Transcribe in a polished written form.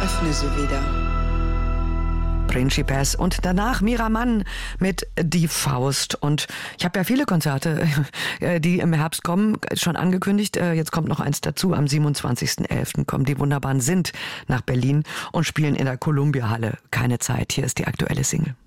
öffne sie wieder. Principes und danach Miramann mit Die Faust. Und ich habe ja viele Konzerte, die im Herbst kommen, schon angekündigt. Jetzt kommt noch eins dazu. Am 27.11. kommen die Wunderbaren Sind nach Berlin und spielen in der Columbia Halle. Keine Zeit. Hier ist die aktuelle Single.